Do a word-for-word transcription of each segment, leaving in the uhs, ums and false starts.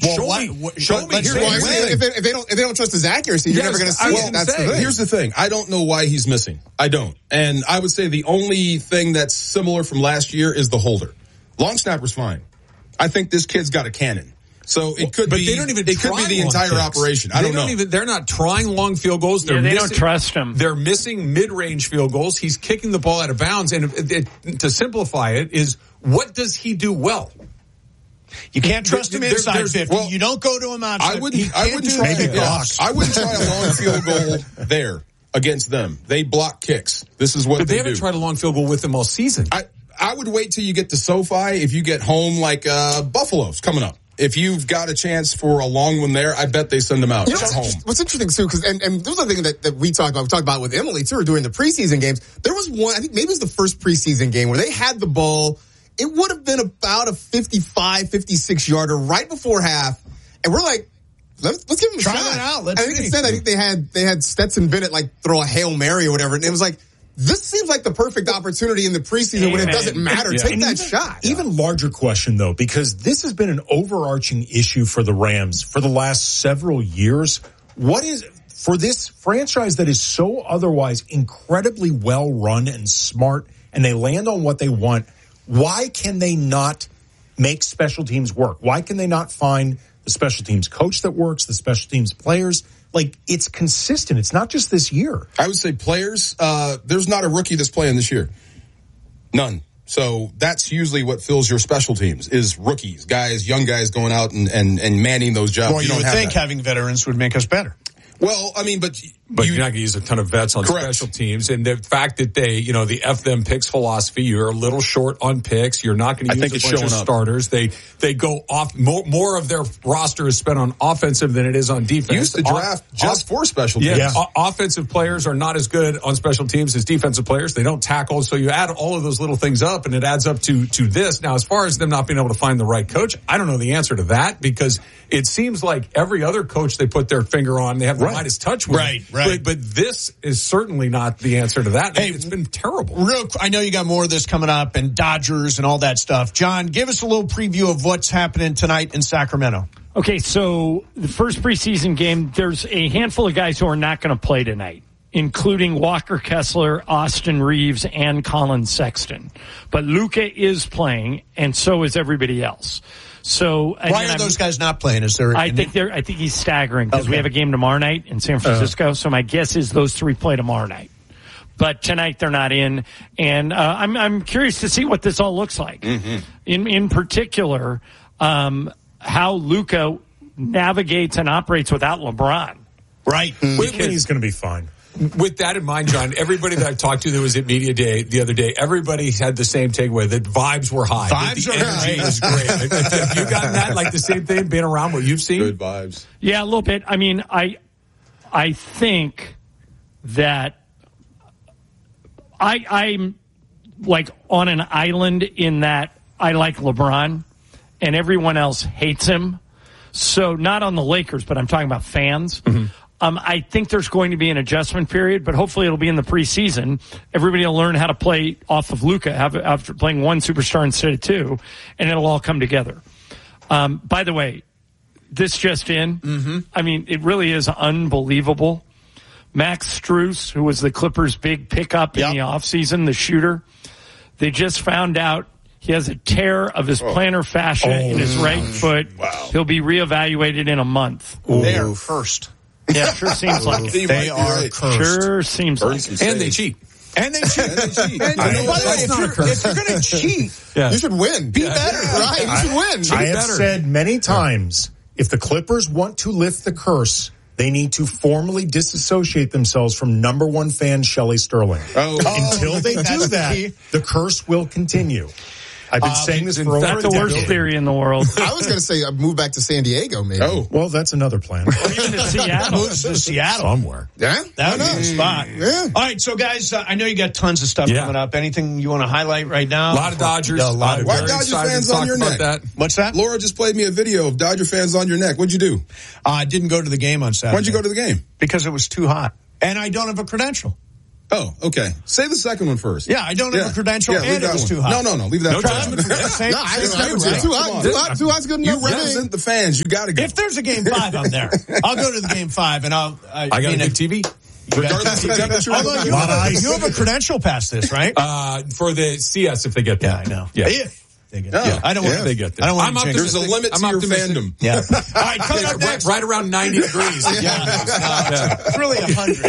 Well, show what, me, what, show what, me. Here's well, the if, they, if they don't, if they don't trust his accuracy, you're yes, never going to see well, it. That's saying, the thing. Here's the thing. I don't know why he's missing. I don't. And I would say the only thing that's similar from last year is the holder. Long snapper's fine. I think this kid's got a cannon. So it could but be. They don't even it could be the entire kicks. operation. I they don't, don't know. Even, they're not trying long field goals. They're yeah, they missing, don't trust him. They're missing mid-range field goals. He's kicking the ball out of bounds. And it, it, to simplify it, is what does he do well? You can't trust him There- inside there's- fifty. well, you don't go to him outside. I wouldn't. He I can't wouldn't do try. that. Yeah, I wouldn't try a long field goal there against them. They block kicks. This is what But they, they haven't do. tried a long field goal with them all season. I I would wait till you get to SoFi. If you get home like uh, Buffalo's coming up. If you've got a chance for a long one there, I bet they send them out. You know, It's what's, home. what's interesting too, because and, and there's another thing that, that we talked about. We talked about with Emily too, during the preseason games. There was one, I think maybe it was the first preseason game where they had the ball. It would have been about a fifty-five, fifty-six yarder right before half, and we're like, let's let's give him a Try shot. that out. Let's I think see. instead, I think they had they had Stetson Bennett like throw a Hail Mary or whatever, and it was like, this seems like the perfect opportunity in the preseason when it doesn't matter. Yeah. Take And that even, shot. Even larger question, though, because this has been an overarching issue for the Rams for the last several years. What is, for this franchise that is so otherwise incredibly well run and smart, and they land on what they want, why can they not make special teams work? Why can they not find the special teams coach that works, the special teams players? Like, it's consistent. It's not just this year. I would say players, uh, there's not a rookie that's playing this year. None. So that's usually what fills your special teams is rookies, guys, young guys going out and, and, and manning those jobs. Well, you, don't would have think that. having veterans would make us better. Well, I mean, but But you, you're not going to use a ton of vets on Correct. special teams. And the fact that they, you know, the F them picks philosophy, you're a little short on picks. You're not going to I use think a it's bunch of showing up. starters. They, they go off, more, more of their roster is spent on offensive than it is on defense. used to draft Off- just off- for special Yeah, teams. o- offensive players are not as good on special teams as defensive players. They don't tackle. So you add all of those little things up and it adds up to, to this. Now, as far as them not being able to find the right coach, I don't know the answer to that because it seems like every other coach they put their finger on, they have the Right. lightest touch with. Right, right. But, but this is certainly not the answer to that. Hey, It's been terrible. Real, I know you got more of this coming up and Dodgers and all that stuff. John, give us a little preview of what's happening tonight in Sacramento. Okay, so the first preseason game, there's a handful of guys who are not going to play tonight, including Walker Kessler, Austin Reeves, and Colin Sexton. But Luka is playing, and so is everybody else. So Why are I'm, those guys not playing? Is there? I think they're. I think he's staggering because Okay. we have a game tomorrow night in San Francisco. Uh, so my guess is those three play tomorrow night. But tonight they're not in, and uh, I'm I'm curious to see what this all looks like. Mm-hmm. In in particular, um, how Luka navigates and operates without LeBron. right. Wait, he's going to be fine. With that in mind, John, everybody that I talked to that was at Media Day the other day, everybody had the same takeaway that vibes were high. that Vibes the are energy high. was great. Have you gotten that, like the same thing, being around what you've seen? Good vibes. Yeah, a little bit. I mean, I I think that I I'm like on an island in that I like LeBron and everyone else hates him. So not on the Lakers, but I'm talking about fans. Mm-hmm. Um, I think there's going to be an adjustment period, but hopefully it'll be in the preseason. Everybody will learn how to play off of Luka after playing one superstar instead of two, and it'll all come together. Um, by the way, this just in. Mm-hmm. I mean, it really is unbelievable. Max Strus, who was the Clippers' big pickup Yep. in the offseason, the shooter, they just found out he has a tear of his plantar fascia Oh, in his right foot. Wow. He'll be reevaluated in a month. They are cursed. Yeah, sure seems like They it. might They be are right. cursed. Sure seems Burn like some it. And they sage. cheat. And they cheat. And they cheat. And, I and know by the way, that's if not a you're, curse. if you're going to cheat, Yeah. You should win. Be better, right? You should win. I have better. said many times, if the Clippers want to lift the curse, they need to formally disassociate themselves from number one fan Shelley Sterling. Oh. Until they That's do the that, key. the curse will continue. I've been Uh, saying this in for over fact, a That's the worst decade. theory in the world. I was going to say uh, move back to San Diego, maybe. Oh. Well, that's another plan. Even to Seattle. moves to Seattle. Somewhere. Yeah? That would Why be not? the spot. Yeah. All right, so guys, uh, I know you got tons of stuff Yeah. coming up. Anything you want to highlight right now? A lot of Dodgers. Yeah, a lot of I'm Why very Dodger excited fans to talk on your about neck? that. What's that? Laura just played me a video of Dodger fans on your neck. What'd you do? Uh, I didn't go to the game on Saturday. Why'd you go to the game? Because it was too hot. And I don't have a credential. Oh, okay. Say the second one first. Yeah, I don't have Yeah. a credential, Yeah, leave and it that was one. too hot. No, no, no. Leave that. No one. judgment. Same, No, I same just, I thing, was right? too hot. Too hot. Too hot's good enough You for me. represent the fans. You got to go. If there's a game five, I'm there. I'll go to the game five, and I'll. I, I got mean, a big T V. Regardless of temperature. Although you Lot of have, a, ice. you have a credential past this, right? Uh, for the C S if they get there. Yeah, I know. Yeah. If they get Yeah. there. I don't want Yeah. to They get there. I don't want I'm to jinx optimistic. There's a limit I'm to your optimistic. fandom. Yeah. All right, coming up Right, next. right around ninety degrees. Yeah, it's, uh, it's really a hundred.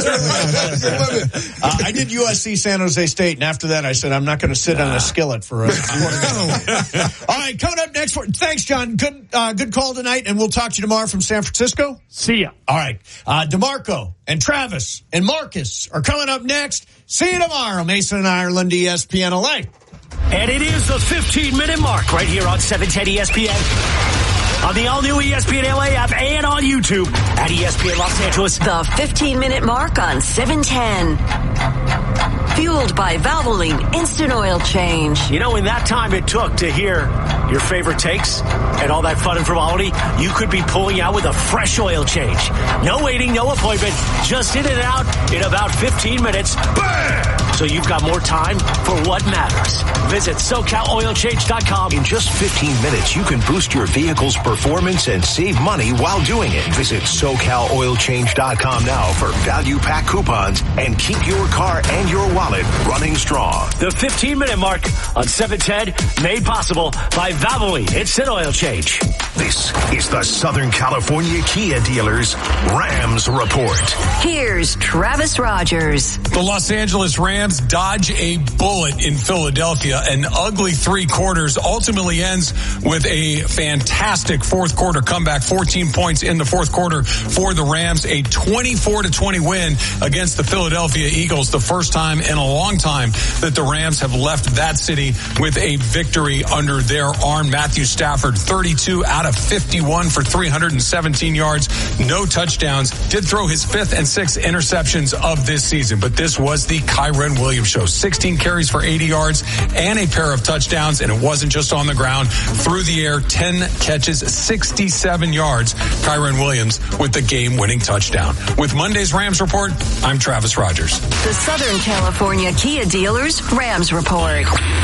Yeah. Uh, I did U S C San Jose State, and after that, I said I'm not going to sit on a skillet for a quarter. All right, coming up next. Thanks, John. Good, uh, good call tonight, and we'll talk to you tomorrow from San Francisco. See ya. All right, uh, DeMarco and Travis and Marcus are coming up next. See you tomorrow, Mason and Ireland, E S P N L A. And it is the fifteen-minute mark right here on seven ten E S P N. On the all-new E S P N L A app and on YouTube at E S P N Los Angeles. The fifteen-minute mark on seven ten. Fueled by Valvoline Instant Oil Change. You know, in that time it took to hear your favorite takes and all that fun and frivolity, you could be pulling out with a fresh oil change. No waiting, no appointment, just in and out in about fifteen minutes. Bam! So you've got more time for what matters. Visit so cal oil change dot com. In just fifteen minutes, you can boost your vehicle's performance and save money while doing it. Visit so cal oil change dot com now for value pack coupons and keep your car and your wallet running strong. The fifteen-minute mark on seven ten, made possible by Valvoline Instant Oil Change. This is the Southern California Kia Dealers Rams Report. Here's Travis Rogers. The Los Angeles Rams dodge a bullet in Philadelphia. An ugly three quarters ultimately ends with a fantastic fourth quarter comeback. fourteen points in the fourth quarter for the Rams. A twenty-four to twenty win against the Philadelphia Eagles. The first time in a long time that the Rams have left that city with a victory under their arm. Matthew Stafford, thirty-two out of fifty-one for three hundred seventeen yards. No touchdowns. Did throw his fifth and sixth interceptions of this season, but this was the Kyren Williams show. sixteen carries for eighty yards and a pair of touchdowns, and it wasn't just on the ground. Through the air, ten catches, sixty-seven yards. Kyren Williams with the game-winning touchdown. With Monday's Rams Report, I'm Travis Rogers. The Southern California Kia Dealers Rams Report.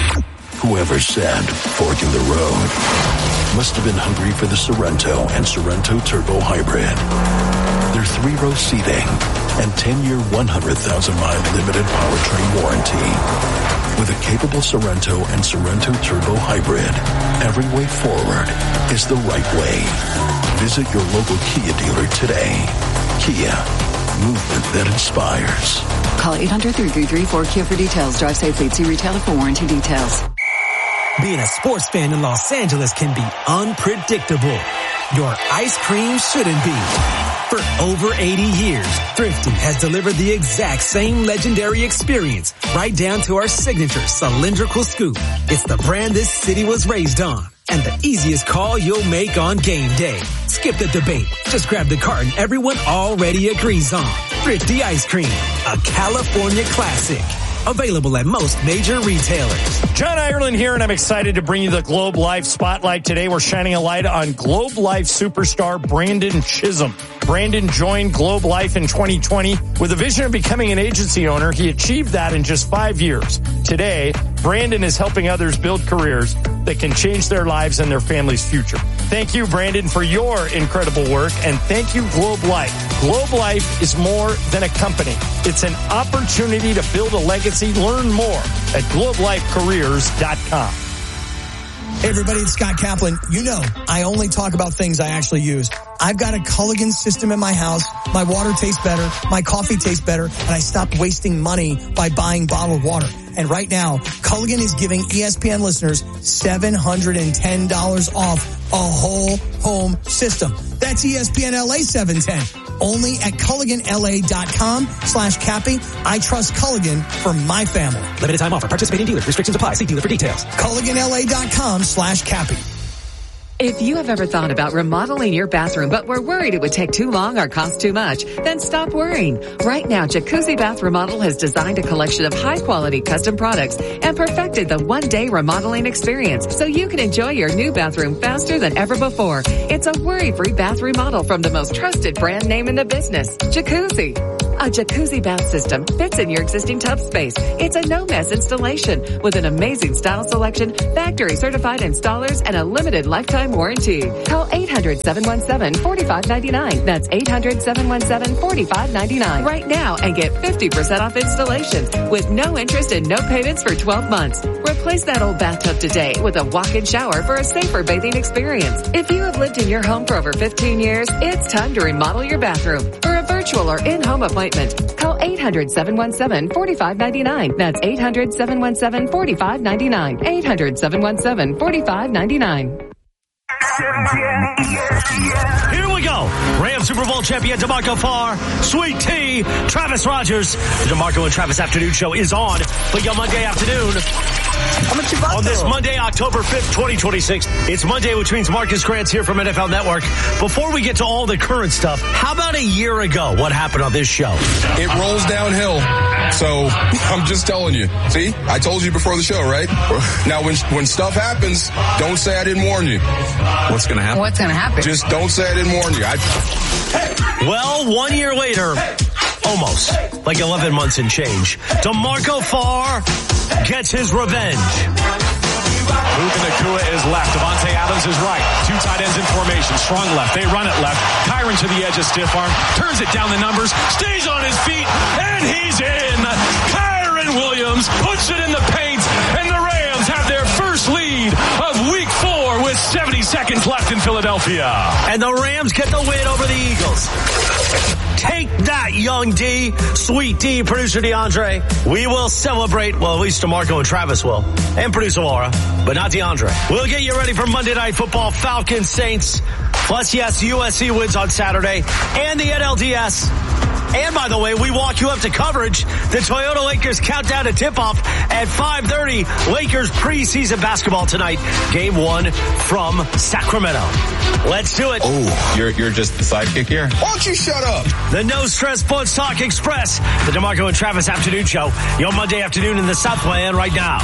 Whoever said fork in the road must have been hungry for the Sorrento and Sorrento Turbo Hybrid. Their three-row seating and ten-year, one hundred thousand mile limited powertrain warranty. With a capable Sorrento and Sorrento Turbo Hybrid, every way forward is the right way. Visit your local Kia dealer today. Kia, movement that inspires. Call eight hundred, three three three, four K I A for details. Drive safely. See retailer for warranty details. Being a sports fan in Los Angeles can be unpredictable. Your ice cream shouldn't be. For over eighty years, Thrifty has delivered the exact same legendary experience right down to our signature cylindrical scoop. It's the brand this city was raised on and the easiest call you'll make on game day. Skip the debate. Just grab the carton everyone already agrees on. Thrifty Ice Cream, a California classic. Available at most major retailers. John Ireland here, and I'm excited to bring you the Globe Life Spotlight. Today, we're shining a light on Globe Life superstar Brandon Chisholm. Brandon joined Globe Life in twenty twenty with a vision of becoming an agency owner. He achieved that in just five years. Today, Brandon is helping others build careers that can change their lives and their family's future. Thank you, Brandon, for your incredible work, and thank you, Globe Life. Globe Life is more than a company. It's an opportunity to build a legacy. Learn more at globe life careers dot com. Hey everybody, it's Scott Kaplan. You know, I only talk about things I actually use. I've got a Culligan system in my house. My water tastes better. My coffee tastes better. And I stopped wasting money by buying bottled water. And right now, Culligan is giving E S P N listeners seven hundred ten dollars off a whole home system. That's E S P N L A seven ten. Only at Culligan L A dot com slash Cappy. I trust Culligan for my family. Limited time offer. Participating dealers. Restrictions apply. See dealer for details. Culligan L A dot com slash Cappy. If you have ever thought about remodeling your bathroom but were worried it would take too long or cost too much, then stop worrying. Right now, Jacuzzi Bath Remodel has designed a collection of high-quality custom products and perfected the one-day remodeling experience so you can enjoy your new bathroom faster than ever before. It's a worry-free bath remodel from the most trusted brand name in the business, Jacuzzi. A jacuzzi bath system fits in your existing tub space. It's a no-mess installation with an amazing style selection, factory certified installers, and a limited lifetime warranty. Call eight hundred, seven one seven, four five nine nine. That's eight hundred, seven one seven, four five nine nine. Right now and get fifty percent off installations with no interest and no payments for twelve months. Replace that old bathtub today with a walk-in shower for a safer bathing experience. If you have lived in your home for over fifteen years, it's time to remodel your bathroom. For a virtual or in-home appointment, call eight hundred, seven one seven, four five nine nine. That's eight hundred, seven one seven, four five nine nine. eight hundred, seven one seven, four five nine nine. Here we go. Rams Super Bowl champion DeMarco Farr, Sweet Tea, Travis Rogers. The DeMarco and Travis Afternoon Show is on for your Monday afternoon. On this Monday, October fifth, twenty twenty-six. It's Monday, which means Marcus Grant's here from N F L Network. Before we get to all the current stuff, how about a year ago? What happened on this show? It rolls downhill. So I'm just telling you. See, I told you before the show, right? Now, when when stuff happens, don't say I didn't warn you. What's going to happen? What's going to happen? Just don't say I didn't warn you. I... Well, one year later, almost, like eleven months and change, DeMarco Farr gets his revenge. Puka Nacua is left. Devontae Adams is right. Two tight ends in formation. Strong left. They run it left. Kyron to the edge of stiff arm. Turns it down the numbers. Stays on his feet. And he's in. Kyron Williams puts it in the paint. And the Rams have their first lead of week four with seventy seconds left in Philadelphia. And the Rams get the win over the Eagles. Take that, young D. Sweet D, producer DeAndre. We will celebrate, well, at least DeMarco and Travis will. And producer Laura, but not DeAndre. We'll get you ready for Monday Night Football, Falcons, Saints. Plus, yes, U S C wins on Saturday. And the N L D S. And by the way, we walk you up to coverage. The Toyota Lakers countdown to tip-off at five thirty. Lakers preseason basketball tonight. Game one from Sacramento. Let's do it. Oh, you're you're just the sidekick here? Why don't you shut up? The No Stress Sports Talk Express. The DeMarco and Travis Afternoon Show. Your Monday afternoon in the Southland right now.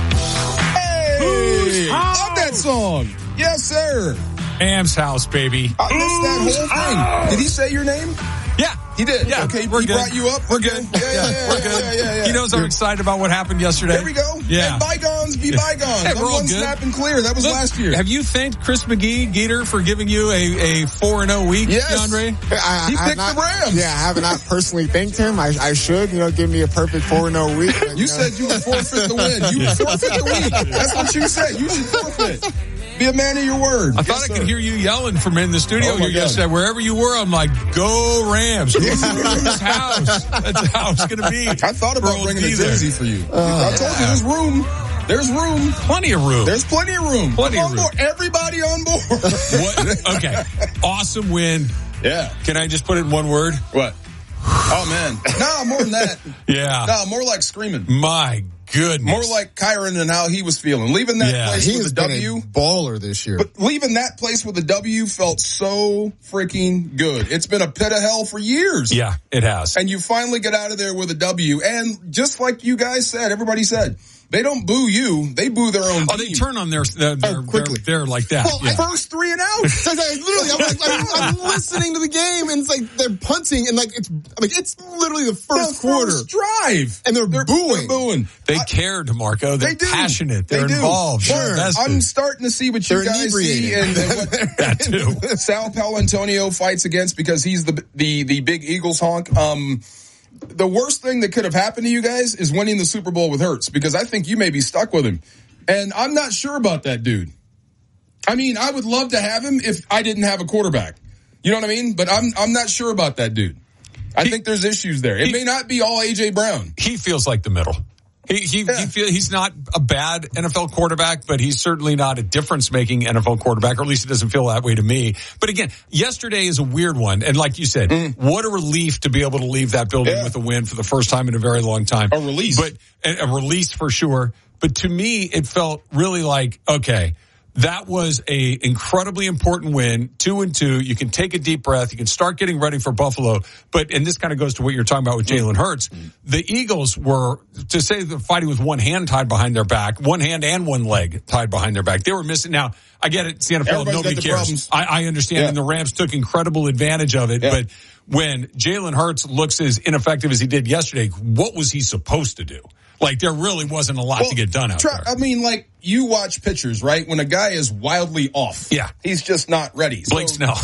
Hey, love that song. Yes, sir. Am's house, baby. I missed that whole thing. Did he say your name? Yeah. He did. Yeah, okay, we're he good. brought you up. We're good. Yeah, yeah, yeah, yeah, we're good. Yeah, yeah, yeah. He knows I'm excited about what happened yesterday. There we go. Yeah. And bygones be bygones. Hey, we're all one good. snap and clear. That was Look, last year. Have you thanked Chris McGee, Gator, for giving you a, a four and oh week, yes. DeAndre? I, he I picked not, the Rams. Yeah, I have not personally thanked him. I, I should, you know, give me a perfect four and oh week. But, you you know. said you would forfeit the win. You would forfeit the week. That's what you said. You should forfeit. Be a man of your word. I thought yes, I sir. could hear you yelling from in the studio oh here yesterday. Wherever you were, I'm like, go Rams. Whose house? That's how it's going to be. I thought about bringing a jersey for you. Uh, I told you there's room. There's room. Plenty of room. There's plenty of room. Plenty I'm of on room. board. Everybody on board. What? Okay. Awesome win. Yeah. Can I just put it in one word? What? Oh, man. No, more than that. Yeah. No, more like screaming. My goodness. More like Kyron and how he was feeling. Leaving that Yeah. place He with has a been W. a baller this year. But leaving that place with a W felt so freaking good. It's been a pit of hell for years. Yeah, it has. And you finally get out of there with a W. And just like you guys said, everybody said, they don't boo you. They boo their own Oh, team. they turn on their, their, their, Oh, quickly. their, their like that. Well, yeah. first three and out. So, like, literally, I'm like, I'm, I'm listening to the game, and it's like they're punting, and like it's, I mean, it's literally the first the quarter, first drive, and they're, they're booing. They're booing. They I, care, DeMarco. They're they do. passionate. They're they involved. Do. They're Sure. I'm invested. starting to see what you They're guys see and, and what that too. Sal Palantonio fights against because he's the the the big Eagles honk. Um, the worst thing that could have happened to you guys is winning the Super Bowl with Hurts because I think you may be stuck with him. And I'm not sure about that dude. I mean, I would love to have him if I didn't have a quarterback. You know what I mean? But I'm I'm not sure about that dude. I he, think there's issues there. It he, may not be all A J Brown. He feels like the middle. He he, yeah. he feel, he's not a bad N F L quarterback, but he's certainly not a difference-making N F L quarterback, or at least it doesn't feel that way to me. But again, yesterday is a weird one. And like you said, mm. what a relief to be able to leave that building yeah. with a win for the first time in a very long time. A release. But a, a release for sure. But to me, it felt really like, okay, That was a incredibly important win, two and two. You can take a deep breath. You can start getting ready for Buffalo. But, and this kind of goes to what you're talking about with Jalen Hurts. The Eagles were, to say they're fighting with one hand tied behind their back, one hand and one leg tied behind their back. They were missing. Now, I get it. It's the N F L. Everybody's Nobody cares. I, I understand. Yeah. And the Rams took incredible advantage of it. Yeah. But when Jalen Hurts looks as ineffective as he did yesterday, what was he supposed to do? Like, there really wasn't a lot well, to get done out try, there. I mean, like, you watch pictures, right? When a guy is wildly off. Yeah. He's just not ready. Blake so, Snell.